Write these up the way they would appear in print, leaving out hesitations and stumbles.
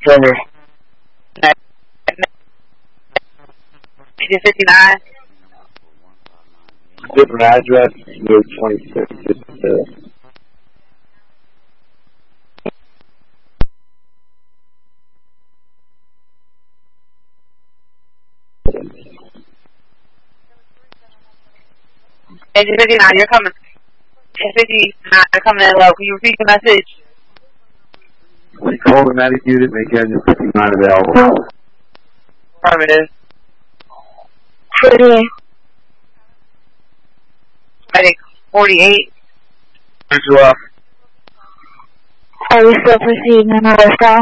Affirmative. 59. Different address, Route 26. Engine 59, you're coming. Engine 59, you're coming in low. Can you repeat the message? We call the medic unit, make engine 59 available. Affirmative. 48. Medic 48. Visual up. Are we still proceeding in another cell?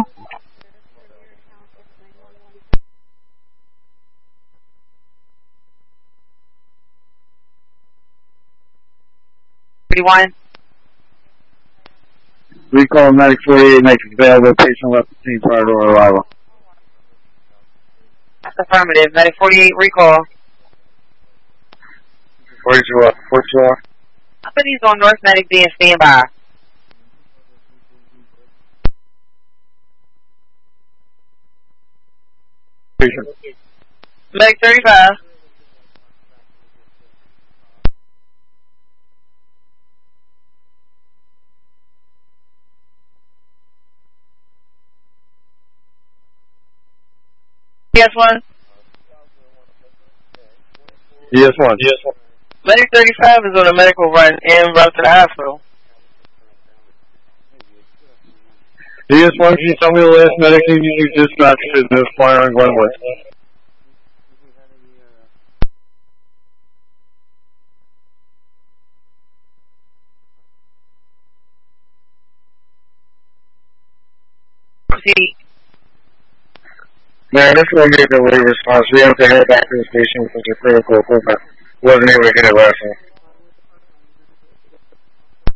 Recall medic 48, make available. Patient left the scene prior to arrival. That's affirmative. Medic 48, recall. 42 up. 42 up. Company's on North Medic being standby. Patient. Medic 35. DS1. DS1. Medic 35 is on a medical run en route to the hospital. DS1, can you tell me the last medic you dispatched to this fire on Glenwood? Proceed. Man, this one gave a late response. We have to head back to the station because the critical equipment wasn't able to get it last night.